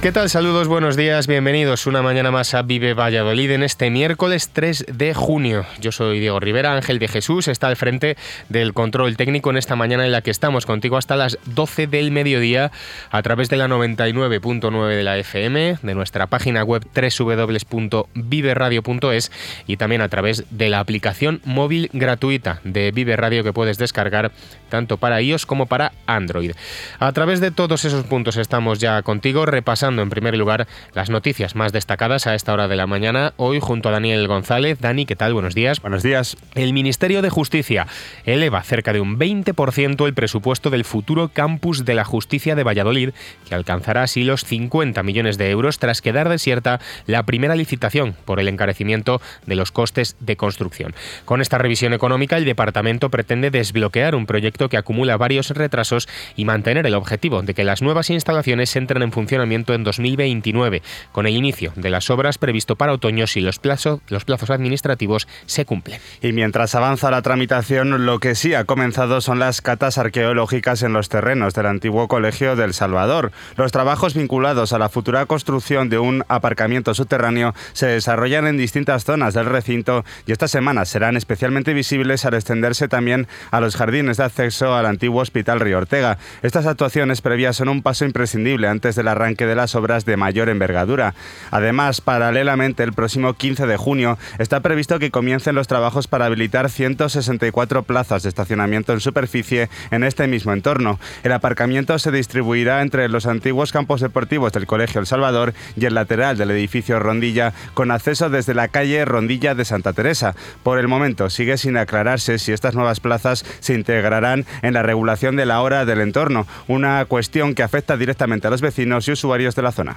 ¿Qué tal? Saludos, buenos días, bienvenidos una mañana más a Vive Valladolid en este miércoles 3 de junio. Yo soy Diego Rivera, Ángel de Jesús está al frente del control técnico en esta mañana en la que estamos contigo hasta las 12 del mediodía a través de la 99.9 de la FM, de nuestra página web www.viveradio.es y también a través de la aplicación móvil gratuita de Vive Radio que puedes descargar tanto para iOS como para Android. A través de todos esos puntos estamos ya contigo repasando en primer lugar las noticias más destacadas a esta hora de la mañana, hoy junto a Daniel González. Dani, ¿qué tal? Buenos días. Buenos días. El Ministerio de Justicia eleva cerca de un 20% el presupuesto del futuro campus de la Justicia de Valladolid, que alcanzará así los 50 millones de euros tras quedar desierta la primera licitación por el encarecimiento de los costes de construcción. Con esta revisión económica, el departamento pretende desbloquear un proyecto que acumula varios retrasos y mantener el objetivo de que las nuevas instalaciones entren en funcionamiento en 2029, con el inicio de las obras previsto para otoño si los plazos administrativos se cumplen. Y mientras avanza la tramitación, lo que sí ha comenzado son las catas arqueológicas en los terrenos del antiguo Colegio del Salvador. Los trabajos vinculados a la futura construcción de un aparcamiento subterráneo se desarrollan en distintas zonas del recinto y esta semana serán especialmente visibles al extenderse también a los jardines de acceso al antiguo Hospital Río Ortega. Estas actuaciones previas son un paso imprescindible antes del arranque de las obras de mayor envergadura. Además, paralelamente, el próximo 15 de junio está previsto que comiencen los trabajos para habilitar 164 plazas de estacionamiento en superficie en este mismo entorno. El aparcamiento se distribuirá entre los antiguos campos deportivos del Colegio El Salvador y el lateral del edificio Rondilla, con acceso desde la calle Rondilla de Santa Teresa. Por el momento, sigue sin aclararse si estas nuevas plazas se integrarán en la regulación de la hora del entorno, una cuestión que afecta directamente a los vecinos y usuarios de la zona.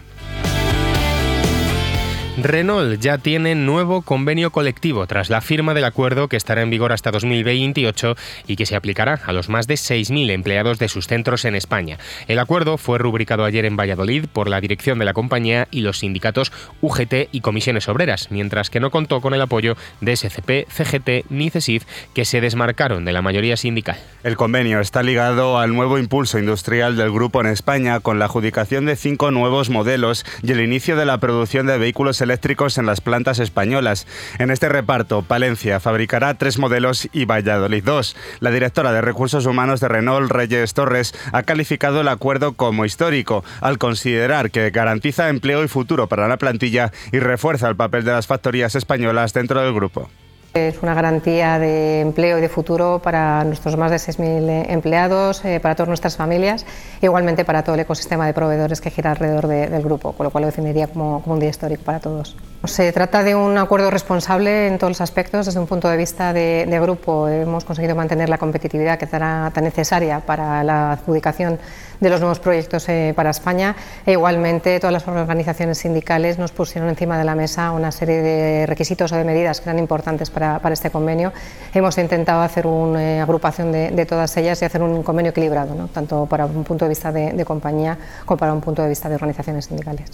Renault ya tiene nuevo convenio colectivo tras la firma del acuerdo que estará en vigor hasta 2028 y que se aplicará a los más de 6.000 empleados de sus centros en España. El acuerdo fue rubricado ayer en Valladolid por la dirección de la compañía y los sindicatos UGT y Comisiones Obreras, mientras que no contó con el apoyo de SCP, CGT ni CESIF, que se desmarcaron de la mayoría sindical. El convenio está ligado al nuevo impulso industrial del grupo en España, con la adjudicación de 5 nuevos modelos y el inicio de la producción de vehículos eléctricos en las plantas españolas. En este reparto, Palencia fabricará 3 modelos y Valladolid 2. La directora de Recursos Humanos de Renault, Reyes Torres, ha calificado el acuerdo como histórico, al considerar que garantiza empleo y futuro para la plantilla y refuerza el papel de las factorías españolas dentro del grupo. Es una garantía de empleo y de futuro para nuestros más de 6.000 empleados, para todas nuestras familias, igualmente para todo el ecosistema de proveedores que gira alrededor del grupo, con lo cual lo definiría como un día histórico para todos. Se trata de un acuerdo responsable en todos los aspectos. Desde un punto de vista de grupo hemos conseguido mantener la competitividad que será tan necesaria para la adjudicación de los nuevos proyectos para España, e igualmente todas las organizaciones sindicales nos pusieron encima de la mesa una serie de requisitos o de medidas que eran importantes para este convenio. Hemos intentado hacer una agrupación de todas ellas y hacer un convenio equilibrado, ¿no? Tanto para un punto de vista de compañía como para un punto de vista de organizaciones sindicales.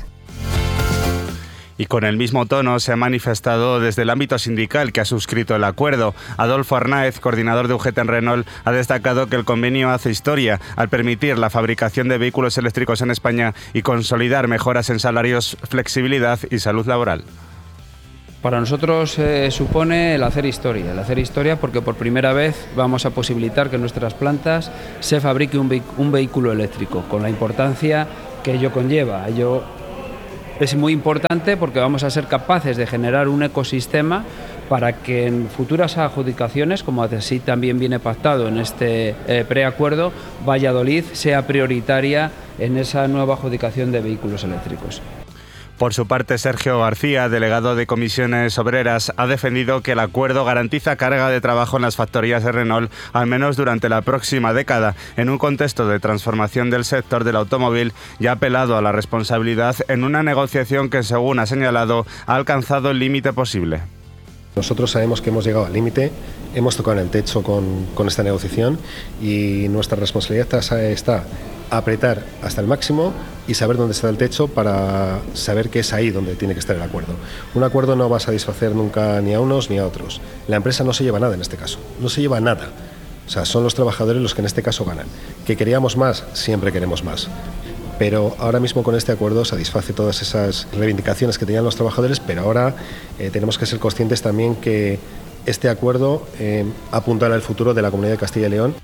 Y con el mismo tono se ha manifestado desde el ámbito sindical que ha suscrito el acuerdo. Adolfo Arnáez, coordinador de UGT en Renault, ha destacado que el convenio hace historia al permitir la fabricación de vehículos eléctricos en España y consolidar mejoras en salarios, flexibilidad y salud laboral. Para nosotros supone el hacer historia porque por primera vez vamos a posibilitar que en nuestras plantas se fabrique un vehículo eléctrico, con la importancia que ello conlleva. Es muy importante porque vamos a ser capaces de generar un ecosistema para que en futuras adjudicaciones, como así también viene pactado en este preacuerdo, Valladolid sea prioritaria en esa nueva adjudicación de vehículos eléctricos. Por su parte, Sergio García, delegado de Comisiones Obreras, ha defendido que el acuerdo garantiza carga de trabajo en las factorías de Renault, al menos durante la próxima década, en un contexto de transformación del sector del automóvil, y ha apelado a la responsabilidad en una negociación que, según ha señalado, ha alcanzado el límite posible. Nosotros sabemos que hemos llegado al límite, hemos tocado en el techo con esta negociación y nuestra responsabilidad está apretar hasta el máximo y saber dónde está el techo para saber que es ahí donde tiene que estar el acuerdo. Un acuerdo no va a satisfacer nunca ni a unos ni a otros. La empresa no se lleva nada en este caso, no se lleva nada. O sea, son los trabajadores los que en este caso ganan. Que queríamos más, siempre queremos más. pero ahora mismo con este acuerdo satisface todas esas reivindicaciones que tenían los trabajadores, pero ahora tenemos que ser conscientes también que este acuerdo apuntala al futuro de la Comunidad de Castilla y León.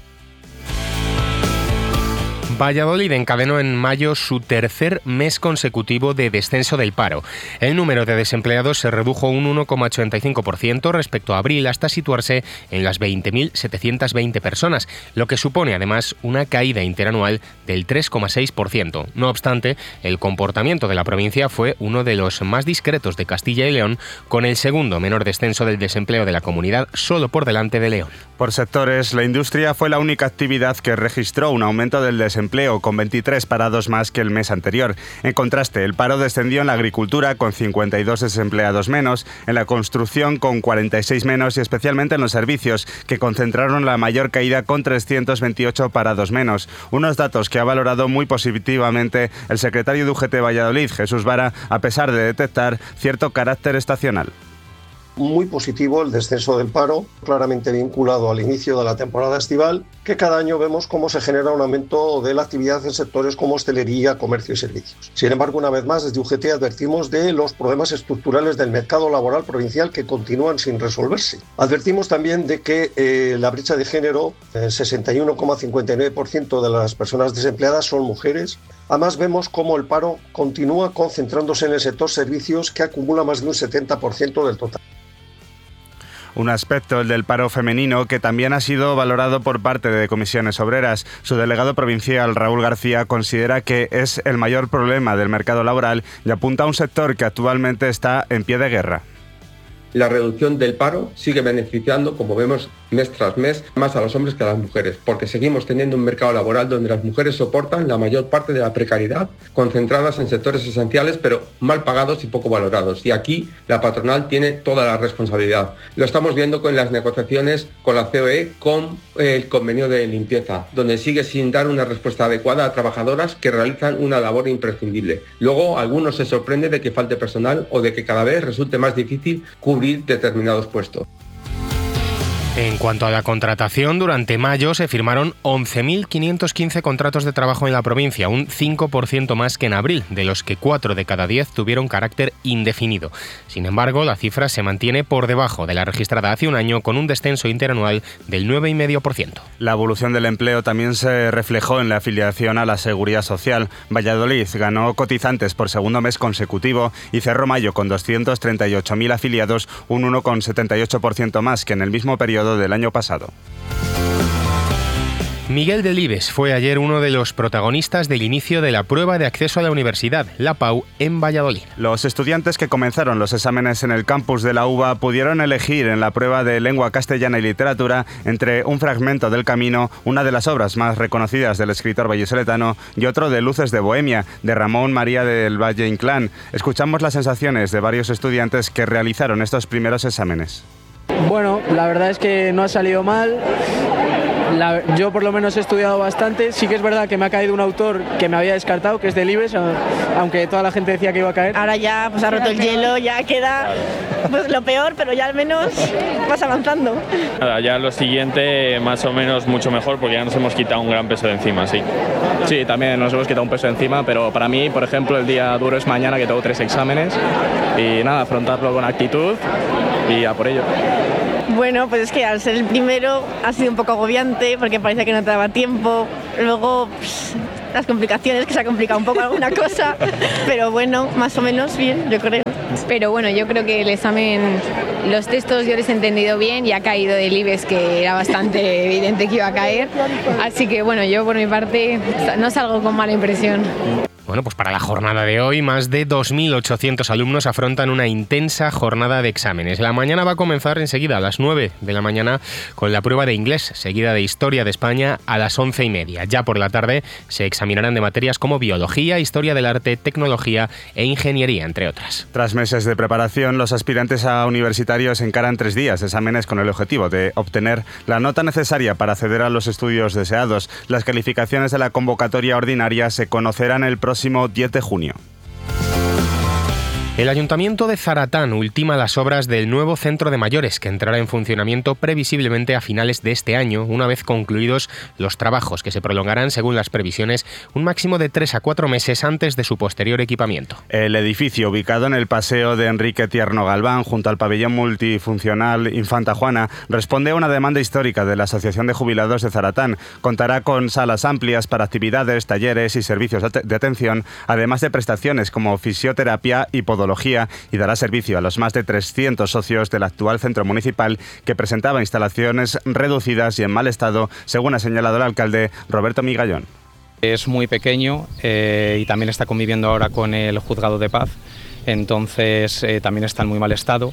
Valladolid encadenó en mayo su tercer mes consecutivo de descenso del paro. El número de desempleados se redujo un 1,85% respecto a abril hasta situarse en las 20.720 personas, lo que supone además una caída interanual del 3,6%. No obstante, el comportamiento de la provincia fue uno de los más discretos de Castilla y León, con el segundo menor descenso del desempleo de la comunidad, solo por delante de León. Por sectores, la industria fue la única actividad que registró un aumento del desempleo, con 23 parados más que el mes anterior. En contraste, el paro descendió en la agricultura, con 52 desempleados menos, en la construcción, con 46 menos, y especialmente en los servicios, que concentraron la mayor caída, con 328 parados menos. Unos datos que ha valorado muy positivamente el secretario de UGT Valladolid, Jesús Vara, a pesar de detectar cierto carácter estacional. Muy positivo el descenso del paro, claramente vinculado al inicio de la temporada estival, que cada año vemos cómo se genera un aumento de la actividad en sectores como hostelería, comercio y servicios. Sin embargo, una vez más, desde UGT advertimos de los problemas estructurales del mercado laboral provincial que continúan sin resolverse. Advertimos también de que la brecha de género, el 61,59% de las personas desempleadas son mujeres. Además, vemos cómo el paro continúa concentrándose en el sector servicios, que acumula más de un 70% del total. Un aspecto, el del paro femenino, que también ha sido valorado por parte de comisiones obreras. Su delegado provincial, Raúl García, considera que es el mayor problema del mercado laboral y apunta a un sector que actualmente está en pie de guerra. La reducción del paro sigue beneficiando, como vemos mes tras mes, más a los hombres que a las mujeres, porque seguimos teniendo un mercado laboral donde las mujeres soportan la mayor parte de la precariedad, concentradas en sectores esenciales pero mal pagados y poco valorados. Y aquí la patronal tiene toda la responsabilidad. Lo estamos viendo con las negociaciones con la COE, con el convenio de limpieza, donde sigue sin dar una respuesta adecuada a trabajadoras que realizan una labor imprescindible. Luego, algunos se sorprenden de que falte personal o de que cada vez resulte más difícil cubrir determinados puestos. En cuanto a la contratación, durante mayo se firmaron 11.515 contratos de trabajo en la provincia, un 5% más que en abril, de los que 4 de cada 10 tuvieron carácter indefinido. Sin embargo, la cifra se mantiene por debajo de la registrada hace un año, con un descenso interanual del 9,5%. La evolución del empleo también se reflejó en la afiliación a la Seguridad Social. Valladolid ganó cotizantes por segundo mes consecutivo y cerró mayo con 238.000 afiliados, un 1,78% más que en el mismo periodo del año pasado. Miguel Delibes fue ayer uno de los protagonistas del inicio de la prueba de acceso a la universidad, la PAU, en Valladolid. Los estudiantes que comenzaron los exámenes en el campus de la UVA pudieron elegir en la prueba de lengua castellana y literatura entre un fragmento del Camino, una de las obras más reconocidas del escritor vallisoletano, y otro de Luces de Bohemia, de Ramón María del Valle Inclán. Escuchamos las sensaciones de varios estudiantes que realizaron estos primeros exámenes. Bueno, la verdad es que no ha salido mal. Yo por lo menos he estudiado bastante. Sí que es verdad que me ha caído un autor que me había descartado, que es Delibes, aunque toda la gente decía que iba a caer. Ahora ya pues ha roto el hielo, ya queda pues lo peor, pero ya al menos vas avanzando. Nada, ya lo siguiente más o menos mucho mejor, porque ya nos hemos quitado un gran peso de encima, sí. Sí, también nos hemos quitado un peso de encima, pero para mí, por ejemplo, el día duro es mañana, que tengo 3 exámenes, y nada, afrontarlo con actitud y a por ello. Bueno, pues es que al ser el primero ha sido un poco agobiante porque parecía que no te daba tiempo. Luego las complicaciones, que se ha complicado un poco alguna cosa, pero bueno, más o menos bien, yo creo. Pero bueno, yo creo que el examen, los textos yo les he entendido bien y ha caído Delibes, que era bastante evidente que iba a caer. Así que bueno, yo por mi parte no salgo con mala impresión. Bueno, pues para la jornada de hoy, más de 2.800 alumnos afrontan una intensa jornada de exámenes. La mañana va a comenzar enseguida, a las 9 de la mañana, con la prueba de inglés, seguida de Historia de España a las 11:30. Ya por la tarde se examinarán de materias como Biología, Historia del Arte, Tecnología e Ingeniería, entre otras. Tras meses de preparación, los aspirantes a universitarios encaran 3 días de exámenes con el objetivo de obtener la nota necesaria para acceder a los estudios deseados. Las calificaciones de la convocatoria ordinaria se conocerán el próximo 10 de junio. El Ayuntamiento de Zaratán ultima las obras del nuevo centro de mayores, que entrará en funcionamiento previsiblemente a finales de este año, una vez concluidos los trabajos, que se prolongarán, según las previsiones, un máximo de 3 a 4 meses antes de su posterior equipamiento. El edificio, ubicado en el Paseo de Enrique Tierno Galván, junto al pabellón multifuncional Infanta Juana, responde a una demanda histórica de la Asociación de Jubilados de Zaratán. Contará con salas amplias para actividades, talleres y servicios de atención, además de prestaciones como fisioterapia y podología, y dará servicio a los más de 300 socios del actual centro municipal, que presentaba instalaciones reducidas y en mal estado, según ha señalado el alcalde Roberto Migallón. Es muy pequeño y también está conviviendo ahora con el juzgado de paz, entonces también está en muy mal estado.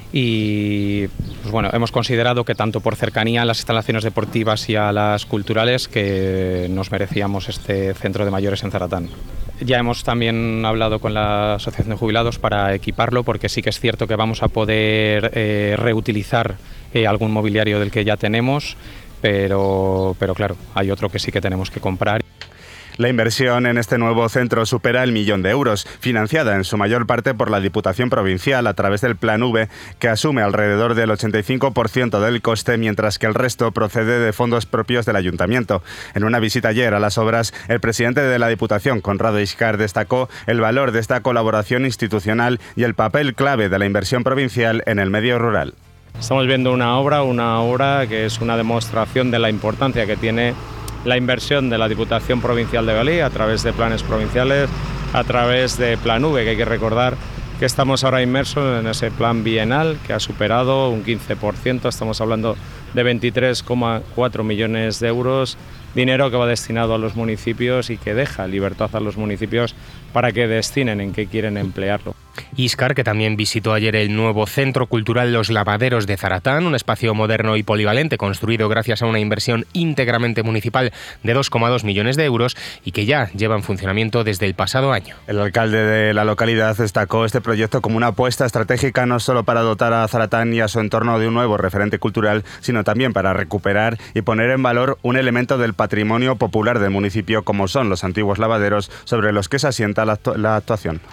Y pues bueno, hemos considerado que tanto por cercanía a las instalaciones deportivas y a las culturales, que nos merecíamos este centro de mayores en Zaratán. Ya hemos también hablado con la Asociación de Jubilados para equiparlo, porque sí que es cierto que vamos a poder reutilizar algún mobiliario del que ya tenemos, pero claro, hay otro que sí que tenemos que comprar. La inversión en este nuevo centro supera el 1 millón de euros, financiada en su mayor parte por la Diputación Provincial a través del Plan V, que asume alrededor del 85% del coste, mientras que el resto procede de fondos propios del Ayuntamiento. En una visita ayer a las obras, el presidente de la Diputación, Conrado Iscar, destacó el valor de esta colaboración institucional y el papel clave de la inversión provincial en el medio rural. Estamos viendo una obra que es una demostración de la importancia que tiene la inversión de la Diputación Provincial de Valladolid a través de planes provinciales, a través de Plan V, que hay que recordar que estamos ahora inmersos en ese plan bienal que ha superado un 15%, estamos hablando de 23,4 millones de euros, dinero que va destinado a los municipios y que deja libertad a los municipios para que destinen en qué quieren emplearlo. Iscar, que también visitó ayer el nuevo Centro Cultural Los Lavaderos de Zaratán, un espacio moderno y polivalente construido gracias a una inversión íntegramente municipal de 2,2 millones de euros y que ya lleva en funcionamiento desde el pasado año. El alcalde de la localidad destacó este proyecto como una apuesta estratégica no solo para dotar a Zaratán y a su entorno de un nuevo referente cultural, sino también para recuperar y poner en valor un elemento del patrimonio popular del municipio, como son los antiguos lavaderos sobre los que se asienta la actuación.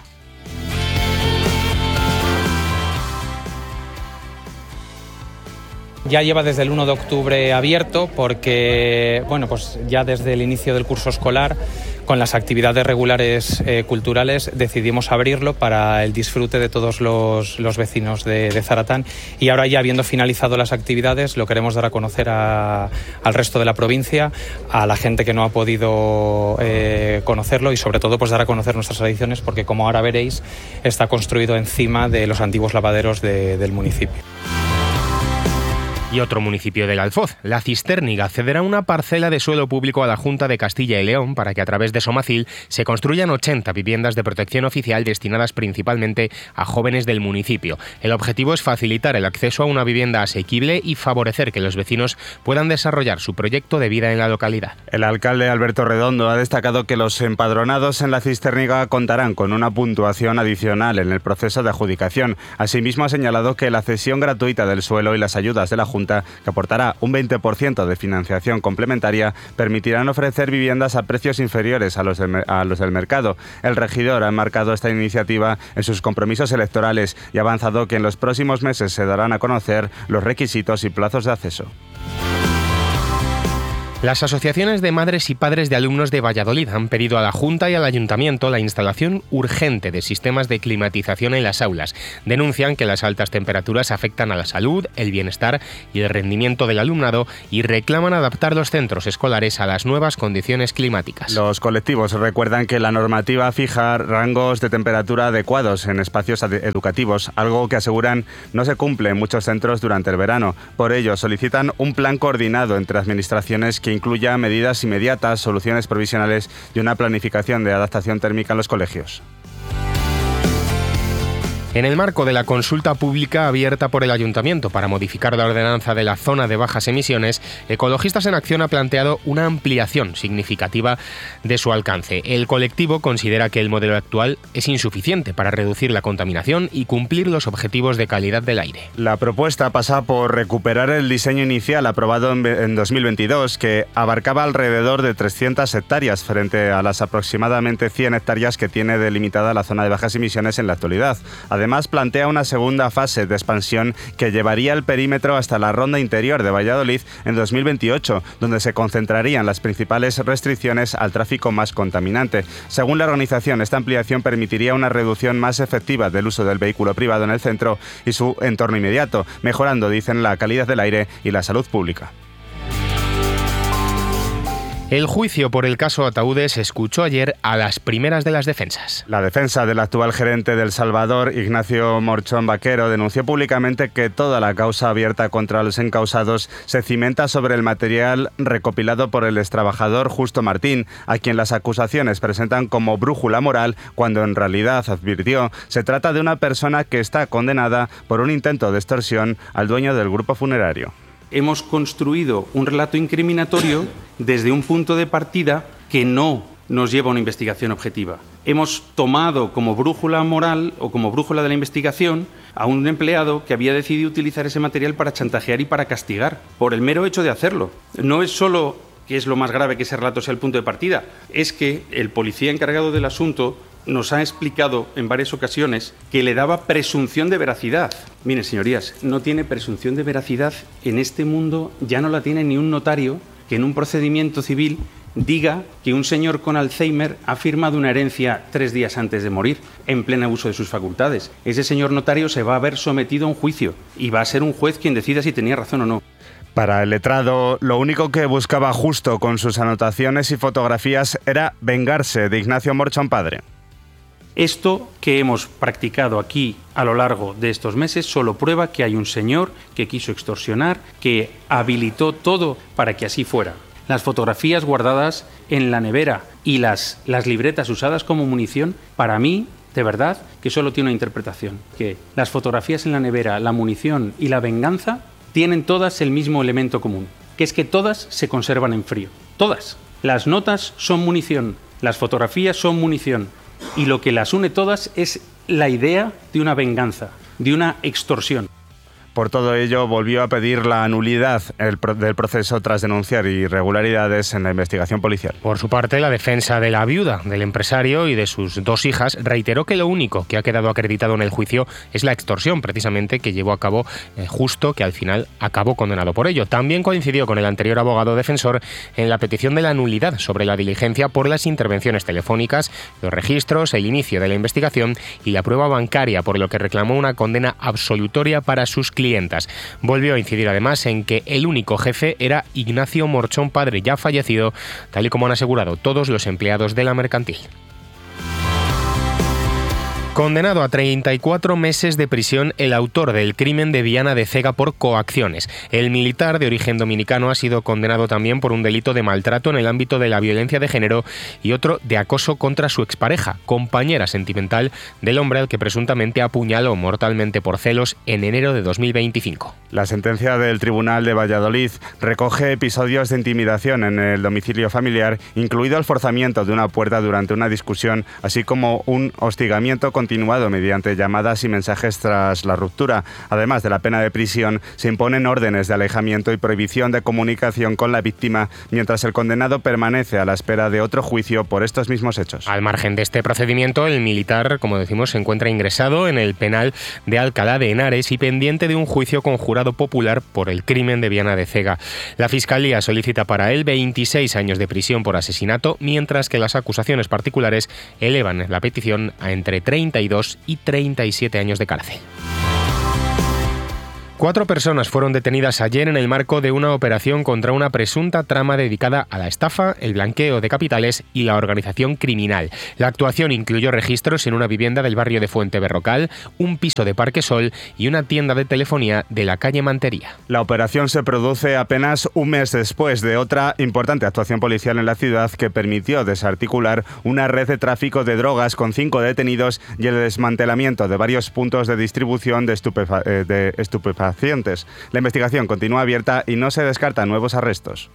Ya lleva desde el 1 de octubre abierto porque, bueno, pues ya desde el inicio del curso escolar, con las actividades regulares culturales, decidimos abrirlo para el disfrute de todos los vecinos de Zaratán, y ahora, ya habiendo finalizado las actividades, lo queremos dar a conocer al resto de la provincia, a la gente que no ha podido conocerlo, y sobre todo pues dar a conocer nuestras tradiciones, porque, como ahora veréis, está construido encima de los antiguos lavaderos del municipio. Y otro municipio del Alfoz, La Cistérniga, cederá una parcela de suelo público a la Junta de Castilla y León para que, a través de Somacil, se construyan 80 viviendas de protección oficial destinadas principalmente a jóvenes del municipio. El objetivo es facilitar el acceso a una vivienda asequible y favorecer que los vecinos puedan desarrollar su proyecto de vida en la localidad. El alcalde Alberto Redondo ha destacado que los empadronados en La Cistérniga contarán con una puntuación adicional en el proceso de adjudicación. Asimismo, ha señalado que la cesión gratuita del suelo y las ayudas de la Junta, que aportará un 20% de financiación complementaria, permitirán ofrecer viviendas a precios inferiores a los del mercado. El regidor ha enmarcado esta iniciativa en sus compromisos electorales y ha avanzado que en los próximos meses se darán a conocer los requisitos y plazos de acceso. Las asociaciones de madres y padres de alumnos de Valladolid han pedido a la Junta y al Ayuntamiento la instalación urgente de sistemas de climatización en las aulas. Denuncian que las altas temperaturas afectan a la salud, el bienestar y el rendimiento del alumnado, y reclaman adaptar los centros escolares a las nuevas condiciones climáticas. Los colectivos recuerdan que la normativa fija rangos de temperatura adecuados en espacios educativos, algo que aseguran no se cumple en muchos centros durante el verano. Por ello, solicitan un plan coordinado entre administraciones que incluya medidas inmediatas, soluciones provisionales y una planificación de adaptación térmica en los colegios. En el marco de la consulta pública abierta por el Ayuntamiento para modificar la ordenanza de la zona de bajas emisiones, Ecologistas en Acción ha planteado una ampliación significativa de su alcance. El colectivo considera que el modelo actual es insuficiente para reducir la contaminación y cumplir los objetivos de calidad del aire. La propuesta pasa por recuperar el diseño inicial aprobado en 2022, que abarcaba alrededor de 300 hectáreas frente a las aproximadamente 100 hectáreas que tiene delimitada la zona de bajas emisiones en la actualidad. Además, plantea una segunda fase de expansión que llevaría el perímetro hasta la ronda interior de Valladolid en 2028, donde se concentrarían las principales restricciones al tráfico más contaminante. Según la organización, esta ampliación permitiría una reducción más efectiva del uso del vehículo privado en el centro y su entorno inmediato, mejorando, dicen, la calidad del aire y la salud pública. El juicio por el caso Ataúdes se escuchó ayer a las primeras de las defensas. La defensa del actual gerente del Salvador, Ignacio Morchón Vaquero, denunció públicamente que toda la causa abierta contra los encausados se cimenta sobre el material recopilado por el extrabajador Justo Martín, a quien las acusaciones presentan como brújula moral, cuando en realidad, advirtió, se trata de una persona que está condenada por un intento de extorsión al dueño del grupo funerario. Hemos construido un relato incriminatorio desde un punto de partida que no nos lleva a una investigación objetiva. Hemos tomado como brújula moral o como brújula de la investigación a un empleado que había decidido utilizar ese material para chantajear y para castigar, por el mero hecho de hacerlo. No es solo que es lo más grave que ese relato sea el punto de partida, es que el policía encargado del asunto nos ha explicado en varias ocasiones que le daba presunción de veracidad. Miren, señorías, no tiene presunción de veracidad en este mundo, ya no la tiene ni un notario que en un procedimiento civil diga que un señor con Alzheimer ha firmado una herencia 3 días antes de morir, en pleno uso de sus facultades. Ese señor notario se va a ver sometido a un juicio y va a ser un juez quien decida si tenía razón o no. Para el letrado, lo único que buscaba Justo con sus anotaciones y fotografías era vengarse de Ignacio Morchón padre. Esto que hemos practicado aquí a lo largo de estos meses solo prueba que hay un señor que quiso extorsionar, que habilitó todo para que así fuera. Las fotografías guardadas en la nevera y las libretas usadas como munición, para mí, de verdad, que solo tiene una interpretación. Que las fotografías en la nevera, la munición y la venganza tienen todas el mismo elemento común, que es que todas se conservan en frío. Todas. Las notas son munición, las fotografías son munición. Y lo que las une todas es la idea de una venganza, de una extorsión. Por todo ello, volvió a pedir la nulidad del proceso tras denunciar irregularidades en la investigación policial. Por su parte, la defensa de la viuda del empresario y de sus 2 hijas reiteró que lo único que ha quedado acreditado en el juicio es la extorsión, precisamente, que llevó a cabo Justo, que al final acabó condenado por ello. También coincidió con el anterior abogado defensor en la petición de la nulidad sobre la diligencia por las intervenciones telefónicas, los registros, el inicio de la investigación y la prueba bancaria, por lo que reclamó una condena absolutoria para sus clientes. Volvió a incidir además en que el único jefe era Ignacio Morchón padre, ya fallecido, tal y como han asegurado todos los empleados de la mercantil. Condenado a 34 meses de prisión el autor del crimen de Viana de Cega por coacciones. El militar de origen dominicano ha sido condenado también por un delito de maltrato en el ámbito de la violencia de género y otro de acoso contra su expareja, compañera sentimental del hombre al que presuntamente apuñaló mortalmente por celos en enero de 2025. La sentencia del Tribunal de Valladolid recoge episodios de intimidación en el domicilio familiar, incluido el forzamiento de una puerta durante una discusión, así como un hostigamiento continuado mediante llamadas y mensajes tras la ruptura. Además de la pena de prisión, se imponen órdenes de alejamiento y prohibición de comunicación con la víctima, mientras el condenado permanece a la espera de otro juicio por estos mismos hechos. Al margen de este procedimiento, el militar, como decimos, se encuentra ingresado en el penal de Alcalá de Henares y pendiente de un juicio con jurado popular por el crimen de Viana de Cega. La Fiscalía solicita para él 26 años de prisión por asesinato, mientras que las acusaciones particulares elevan la petición a entre 32 y 37 años de cárcel. 4 personas fueron detenidas ayer en el marco de una operación contra una presunta trama dedicada a la estafa, el blanqueo de capitales y la organización criminal. La actuación incluyó registros en una vivienda del barrio de Fuente Berrocal, un piso de Parque Sol y una tienda de telefonía de la calle Mantería. La operación se produce apenas un mes después de otra importante actuación policial en la ciudad que permitió desarticular una red de tráfico de drogas con 5 detenidos y el desmantelamiento de varios puntos de distribución de estupefacientes. La investigación continúa abierta y no se descartan nuevos arrestos.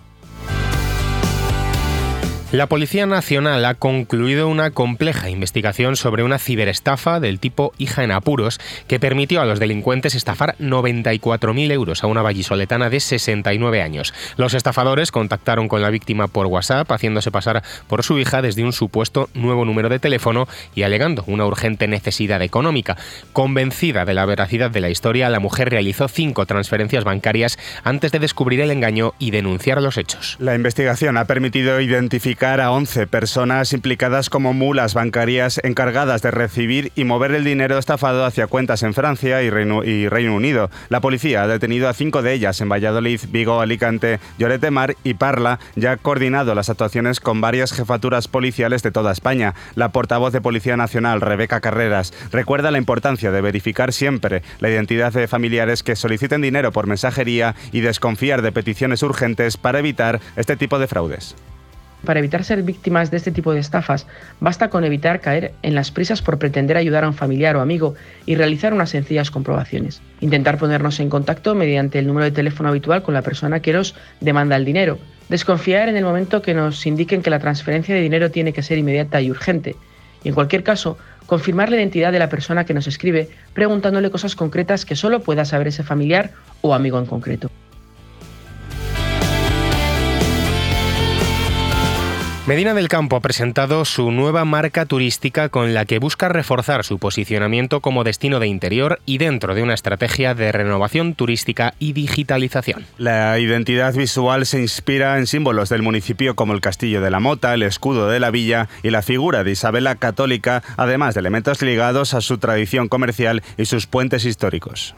La Policía Nacional ha concluido una compleja investigación sobre una ciberestafa del tipo hija en apuros que permitió a los delincuentes estafar 94.000 euros a una vallisoletana de 69 años. Los estafadores contactaron con la víctima por WhatsApp haciéndose pasar por su hija desde un supuesto nuevo número de teléfono y alegando una urgente necesidad económica. Convencida de la veracidad de la historia, la mujer realizó 5 transferencias bancarias antes de descubrir el engaño y denunciar los hechos. La investigación ha permitido identificar a 11 personas implicadas como mulas bancarias encargadas de recibir y mover el dinero estafado hacia cuentas en Francia y Reino Unido. La policía ha detenido a 5 de ellas en Valladolid, Vigo, Alicante, Lloret de Mar y Parla. Ya ha coordinado las actuaciones con varias jefaturas policiales de toda España. La portavoz de Policía Nacional, Rebeca Carreras, recuerda la importancia de verificar siempre la identidad de familiares que soliciten dinero por mensajería y desconfiar de peticiones urgentes para evitar este tipo de fraudes. Para evitar ser víctimas de este tipo de estafas, basta con evitar caer en las prisas por pretender ayudar a un familiar o amigo y realizar unas sencillas comprobaciones. Intentar ponernos en contacto mediante el número de teléfono habitual con la persona que nos demanda el dinero. Desconfiar en el momento que nos indiquen que la transferencia de dinero tiene que ser inmediata y urgente. Y en cualquier caso, confirmar la identidad de la persona que nos escribe preguntándole cosas concretas que solo pueda saber ese familiar o amigo en concreto. Medina del Campo ha presentado su nueva marca turística con la que busca reforzar su posicionamiento como destino de interior y dentro de una estrategia de renovación turística y digitalización. La identidad visual se inspira en símbolos del municipio como el Castillo de la Mota, el escudo de la villa y la figura de Isabel la Católica, además de elementos ligados a su tradición comercial y sus puentes históricos.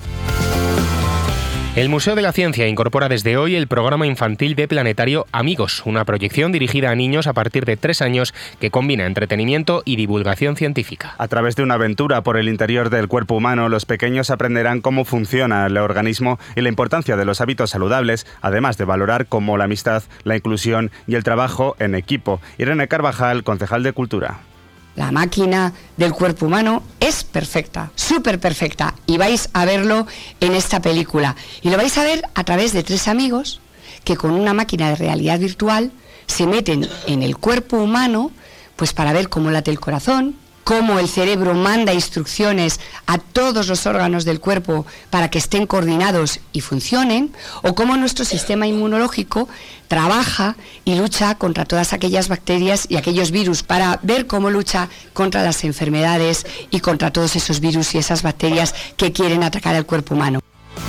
El Museo de la Ciencia incorpora desde hoy el programa infantil de Planetario Amigos, una proyección dirigida a niños a partir de 3 años que combina entretenimiento y divulgación científica. A través de una aventura por el interior del cuerpo humano, los pequeños aprenderán cómo funciona el organismo y la importancia de los hábitos saludables, además de valorar cómo la amistad, la inclusión y el trabajo en equipo. Irene Carvajal, concejal de Cultura. La máquina del cuerpo humano es perfecta, súper perfecta, y vais a verlo en esta película. Y lo vais a ver a través de 3 amigos que con una máquina de realidad virtual se meten en el cuerpo humano pues para ver cómo late el corazón, cómo el cerebro manda instrucciones a todos los órganos del cuerpo para que estén coordinados y funcionen, o cómo nuestro sistema inmunológico trabaja y lucha contra todas aquellas bacterias y aquellos virus, para ver cómo lucha contra las enfermedades y contra todos esos virus y esas bacterias que quieren atacar al cuerpo humano.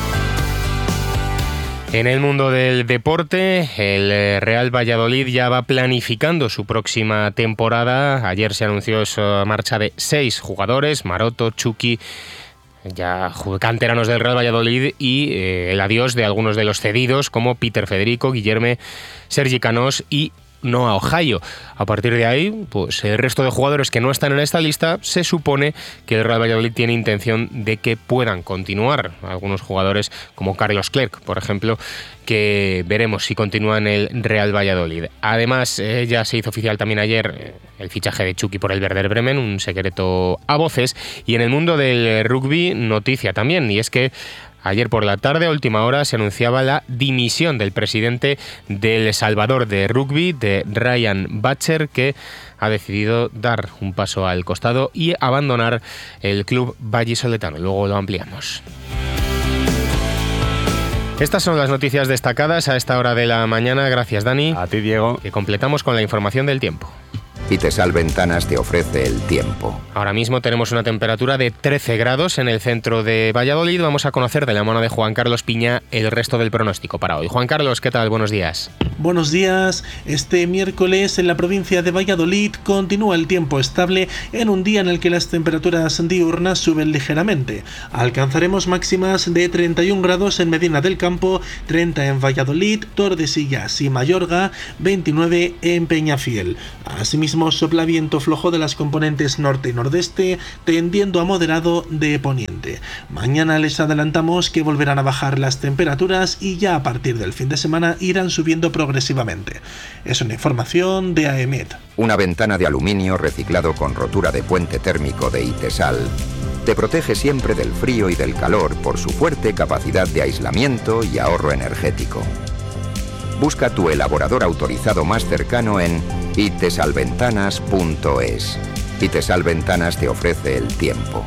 En el mundo del deporte, el Real Valladolid ya va planificando su próxima temporada. Ayer se anunció esa marcha de 6 jugadores, Maroto, Chucky, ya canteranos del Real Valladolid, y el adiós de algunos de los cedidos como Peter Federico, Guillerme, Sergi Canós y Noah Ohio. A partir de ahí, pues el resto de jugadores que no están en esta lista, se supone que el Real Valladolid tiene intención de que puedan continuar. Algunos jugadores como Carlos Clerc, por ejemplo, que veremos si continúa en el Real Valladolid. Además, ya se hizo oficial también ayer el fichaje de Chucky por el Werder Bremen, un secreto a voces. Y en el mundo del rugby, noticia también, y es que ayer por la tarde, a última hora, se anunciaba la dimisión del presidente del Salvador de Rugby, de Ryan Butcher, que ha decidido dar un paso al costado y abandonar el club vallisoletano. Luego lo ampliamos. Estas son las noticias destacadas a esta hora de la mañana. Gracias, Dani. A ti, Diego. Que completamos con la información del tiempo. Itesal Ventanas te ofrece el tiempo. Ahora mismo tenemos una temperatura de 13 grados en el centro de Valladolid. Vamos a conocer de la mano de Juan Carlos Piña el resto del pronóstico para hoy. Juan Carlos, ¿qué tal? Buenos días. Buenos días. Este miércoles en la provincia de Valladolid continúa el tiempo estable en un día en el que las temperaturas diurnas suben ligeramente. Alcanzaremos máximas de 31 grados en Medina del Campo, 30 en Valladolid, Tordesillas y Mayorga, 29 en Peñafiel. Asimismo, sopla viento flojo de las componentes norte y nordeste, tendiendo a moderado de poniente. Mañana les adelantamos que volverán a bajar las temperaturas y ya a partir del fin de semana irán subiendo progresivamente. Es una información de AEMET. Una ventana de aluminio reciclado con rotura de puente térmico de Itesal te protege siempre del frío y del calor por su fuerte capacidad de aislamiento y ahorro energético. Busca tu elaborador autorizado más cercano en itesalventanas.es. Itesal Ventanas te ofrece el tiempo.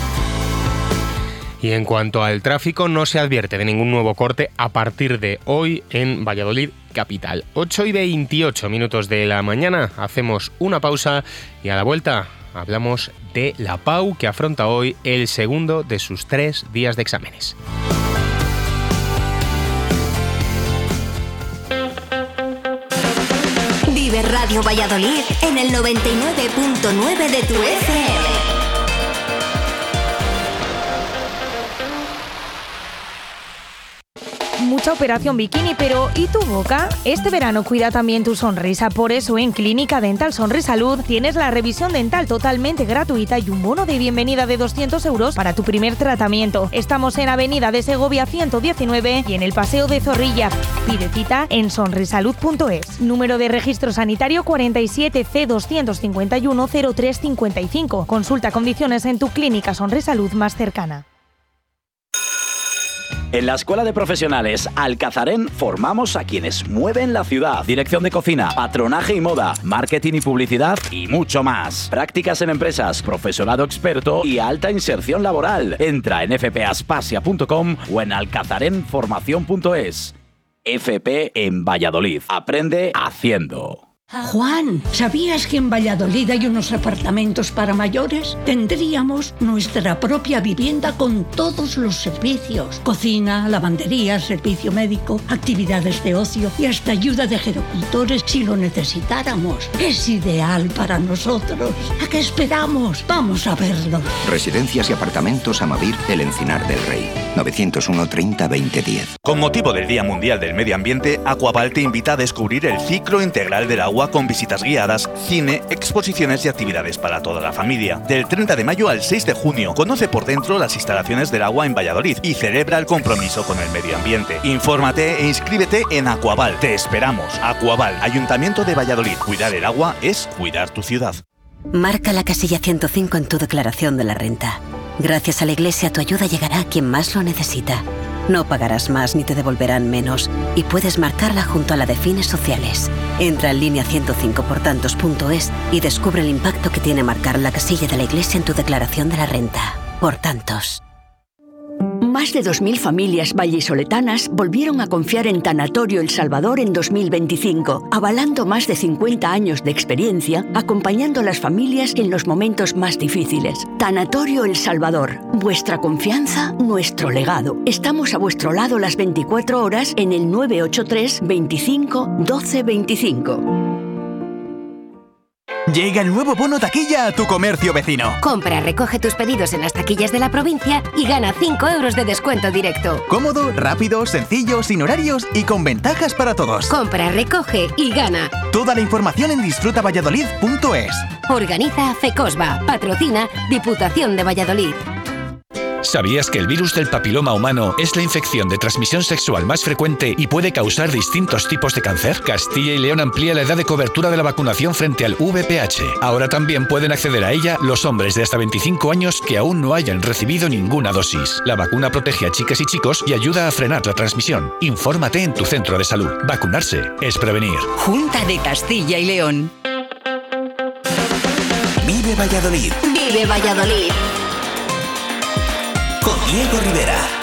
Y en cuanto al tráfico, no se advierte de ningún nuevo corte a partir de hoy en Valladolid capital. 8:28 de la mañana, hacemos una pausa y a la vuelta hablamos de la PAU, que afronta hoy el segundo de sus 3 días de exámenes. Vive Radio Valladolid en el 99.9 de tu FM. Mucha operación bikini, pero ¿y tu boca? Este verano cuida también tu sonrisa. Por eso en Clínica Dental Sonrisalud tienes la revisión dental totalmente gratuita y un bono de bienvenida de 200 euros para tu primer tratamiento. Estamos en Avenida de Segovia 119 y en el Paseo de Zorrilla. Pide cita en sonrisalud.es. Número de registro sanitario 47 C251 0355. Consulta condiciones en tu clínica Sonrisalud más cercana. En la Escuela de Profesionales Alcazarén formamos a quienes mueven la ciudad. Dirección de cocina, patronaje y moda, marketing y publicidad y mucho más. Prácticas en empresas, profesorado experto y alta inserción laboral. Entra en fpaspasia.com o en alcazarenformación.es. FP en Valladolid. Aprende haciendo. Juan, ¿sabías que en Valladolid hay unos apartamentos para mayores? Tendríamos nuestra propia vivienda con todos los servicios. Cocina, lavandería, servicio médico, actividades de ocio y hasta ayuda de gerocultores si lo necesitáramos. Es ideal para nosotros. ¿A qué esperamos? Vamos a verlo. Residencias y apartamentos Amavir, El Encinar del Rey. 901 30 20 10. Con motivo del Día Mundial del Medio Ambiente, Aquaval te invita a descubrir el ciclo integral del agua con visitas guiadas, cine, exposiciones y actividades para toda la familia. Del 30 de mayo al 6 de junio, conoce por dentro las instalaciones del agua en Valladolid y celebra el compromiso con el medio ambiente. Infórmate e inscríbete en Aquaval. Te esperamos. Aquaval, Ayuntamiento de Valladolid. Cuidar el agua es cuidar tu ciudad. Marca la casilla 105 en tu declaración de la renta. Gracias a la Iglesia, tu ayuda llegará a quien más lo necesita. No pagarás más ni te devolverán menos y puedes marcarla junto a la de fines sociales. Entra en línea 105portantos.es y descubre el impacto que tiene marcar la casilla de la Iglesia en tu declaración de la renta. Por tantos. Más de 2.000 familias vallisoletanas volvieron a confiar en Tanatorio El Salvador en 2025, avalando más de 50 años de experiencia, acompañando a las familias en los momentos más difíciles. Tanatorio El Salvador, vuestra confianza, nuestro legado. Estamos a vuestro lado las 24 horas en el 983 25 12 25. Llega el nuevo bono taquilla a tu comercio vecino. Compra, recoge tus pedidos en las taquillas de la provincia y gana 5 euros de descuento directo. Cómodo, rápido, sencillo, sin horarios y con ventajas para todos. Compra, recoge y gana. Toda la información en disfrutavalladolid.es. Organiza FECOSBA. Patrocina Diputación de Valladolid. ¿Sabías que el virus del papiloma humano es la infección de transmisión sexual más frecuente y puede causar distintos tipos de cáncer? Castilla y León amplía la edad de cobertura de la vacunación frente al VPH. Ahora también pueden acceder a ella los hombres de hasta 25 años que aún no hayan recibido ninguna dosis. La vacuna protege a chicas y chicos y ayuda a frenar la transmisión. Infórmate en tu centro de salud. Vacunarse es prevenir. Junta de Castilla y León. Vive Valladolid. Vive Valladolid. Con Diego Rivera.